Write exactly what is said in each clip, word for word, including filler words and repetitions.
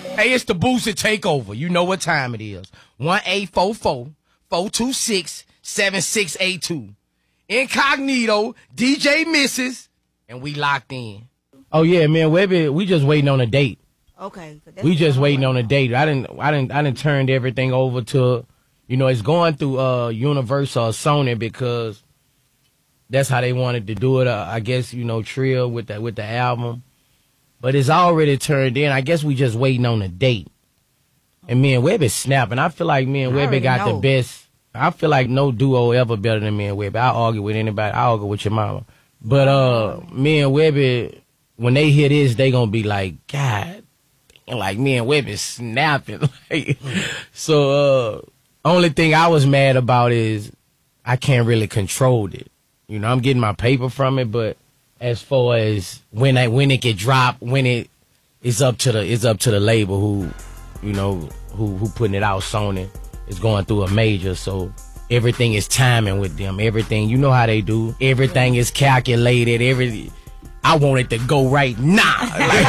Hey, it's the Boosie Takeover. You know what time it is. one eight four four, four two six, seven six eight two. Incognito, D J Missus, and we locked in. Oh, yeah, man, Webby, we just waiting on a date. Okay. We just waiting on a date. I didn't, I didn't, I didn't turn everything over to, you know, it's going through uh, Universal or Sony because that's how they wanted to do it. Uh, I guess, you know, Trill with the, with the album. But it's already turned in. I guess we just waiting on a date. And me and Webby snapping. I feel like me and Webby got know. the best. I feel like no duo ever better than me and Webby. I argue with anybody. I argue with your mama. But uh, me and Webby, when they hear this, they gonna be like, God, like me and Webby snapping. So uh, only thing I was mad about is I can't really control it. You know, I'm getting my paper from it, but as far as when I when it get dropped, when it it's up to the it's up to the label who, you know, who who putting it out. Sony is going through a major, so everything is timing with them. Everything, you know how they do. Everything is calculated. Every I want it to go right now. Like,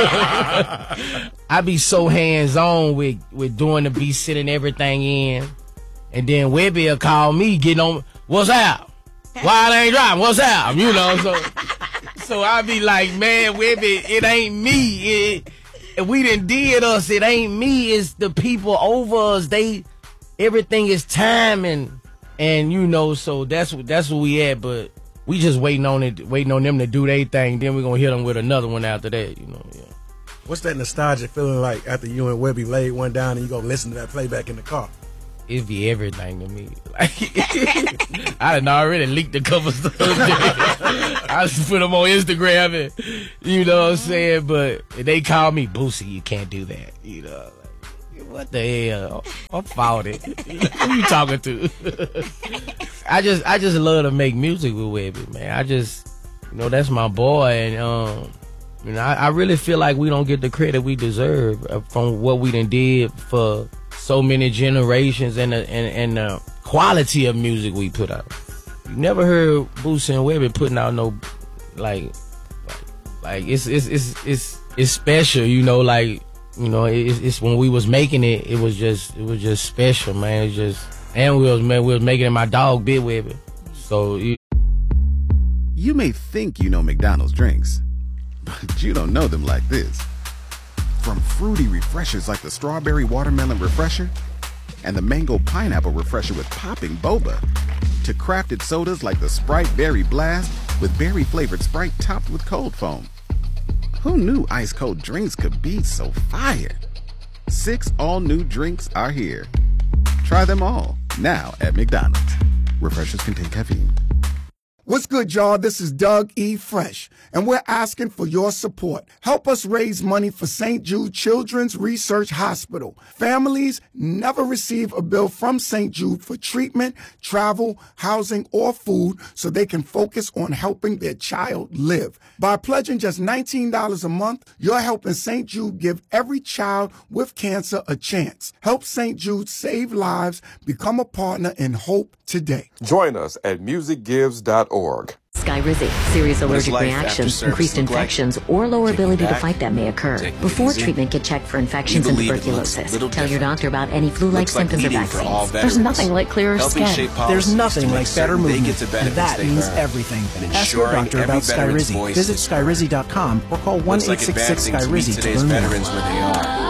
I be so hands on with with doing the beat, sitting everything in, and then Webby will call me, getting on. What's up? Why it ain't dropping? What's up? You know, so. So I be like, man, Webby, it ain't me. It, if we done did us, it ain't me. It's the people over us. They, everything is timing, and you know, so that's what that's what we at. But we just waiting on it, waiting on them to do their thing. Then we gonna hit them with another one after that. You know. Yeah. What's that nostalgic feeling like after you and Webby laid one down and you go listen to that playback in the car? It'd be everything to me. Like, I done already leaked the cover stuff. I just put them on Instagram and, you know what I'm saying? But they call me Boosie, you can't do that. You know, like, what the hell? I'm fouled it. Who you talking to? I just I just love to make music with Webby, man. I just, you know, that's my boy. And, um, you know, I, I really feel like we don't get the credit we deserve from what we done did for so many generations and the, and, and the quality of music we put out. You never heard Boosie and Webby putting out no, like, like, like it's, it's, it's, it's, it's special, you know, like, you know, it's, it's when we was making it, it was just, it was just special, man. It's just, and we was, man, we was making it my dog, Big Webby. So, you, you may think you know McDonald's drinks, but you don't know them like this. From fruity refreshers like the Strawberry Watermelon Refresher and the Mango Pineapple Refresher with popping boba, to crafted sodas like the Sprite Berry Blast with berry-flavored Sprite topped with cold foam. Who knew ice-cold drinks could be so fire? Six all-new drinks are here. Try them all, now at McDonald's. Refreshers contain caffeine. What's good, y'all? This is Doug E. Fresh, and we're asking for your support. Help us raise money for Saint Jude Children's Research Hospital. Families never receive a bill from Saint Jude for treatment, travel, housing, or food so they can focus on helping their child live. By pledging just nineteen dollars a month, you're helping Saint Jude give every child with cancer a chance. Help Saint Jude save lives. Become a partner in hope today. Join us at music gives dot org. Skyrizi. Serious allergic reactions, increased infections, or lower ability to fight them may occur. Before treatment, get checked for infections and tuberculosis. Tell your doctor about any flu-like symptoms or vaccines. There's nothing like clearer skin. There's nothing like better movement. And that means everything. Ask your doctor about Skyrizi. Visit skyrizi dot com or call one eight six six Skyrizi to learn more.